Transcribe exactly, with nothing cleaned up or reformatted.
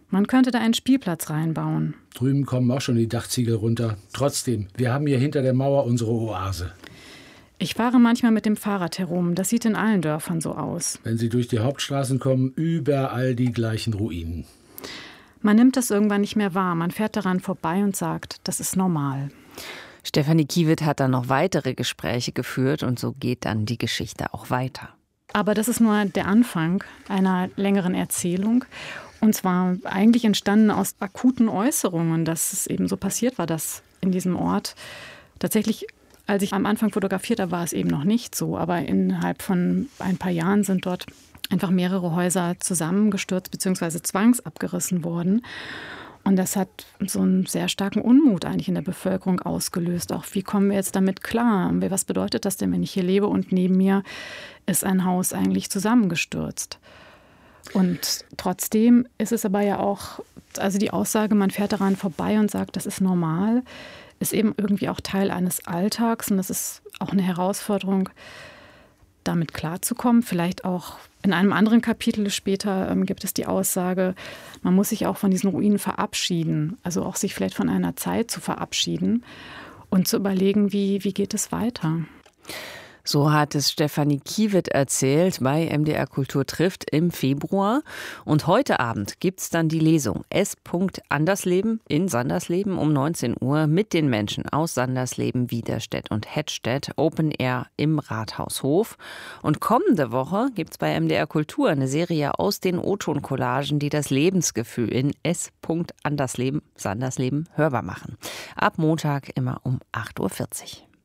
Man könnte da einen Spielplatz reinbauen. Drüben kommen auch schon die Dachziegel runter. Trotzdem, wir haben hier hinter der Mauer unsere Oase. Ich fahre manchmal mit dem Fahrrad herum. Das sieht in allen Dörfern so aus. Wenn Sie durch die Hauptstraßen kommen, überall die gleichen Ruinen. Man nimmt das irgendwann nicht mehr wahr. Man fährt daran vorbei und sagt, das ist normal. Stefanie Kiewit hat dann noch weitere Gespräche geführt und so geht dann die Geschichte auch weiter. Aber das ist nur der Anfang einer längeren Erzählung. Und zwar eigentlich entstanden aus akuten Äußerungen, dass es eben so passiert war, dass in diesem Ort tatsächlich, als ich am Anfang fotografiert habe, war es eben noch nicht so. Aber innerhalb von ein paar Jahren sind dort einfach mehrere Häuser zusammengestürzt bzw. zwangsabgerissen worden. Und das hat so einen sehr starken Unmut eigentlich in der Bevölkerung ausgelöst. Auch wie kommen wir jetzt damit klar? Was bedeutet das denn, wenn ich hier lebe und neben mir ist ein Haus eigentlich zusammengestürzt? Und trotzdem ist es aber ja auch, also die Aussage, man fährt daran vorbei und sagt, das ist normal, ist eben irgendwie auch Teil eines Alltags. Und das ist auch eine Herausforderung, damit klarzukommen. Vielleicht auch in einem anderen Kapitel später ähm, gibt es die Aussage, man muss sich auch von diesen Ruinen verabschieden. Also auch sich vielleicht von einer Zeit zu verabschieden und zu überlegen, wie, wie geht es weiter. So hat es Stefanie Kiewit erzählt bei M D R Kultur trifft im Februar. Und heute Abend gibt es dann die Lesung S. Andersleben in Sandersleben um neunzehn Uhr mit den Menschen aus Sandersleben, Widerstedt und Hettstedt, Open Air im Rathaushof. Und kommende Woche gibt es bei M D R Kultur eine Serie aus den O-Ton-Collagen, die das Lebensgefühl in S. Andersleben, Sandersleben hörbar machen. Ab Montag immer um acht Uhr vierzig.